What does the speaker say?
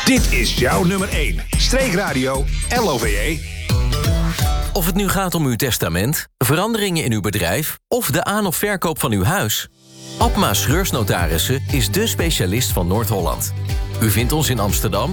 Dit is jouw nummer 1. Streekradio LOVE. Of het nu gaat om uw testament, veranderingen in uw bedrijf of de aan- of verkoop van uw huis. Abma Schreursnotarissen is dé specialist van Noord-Holland. U vindt ons in Amsterdam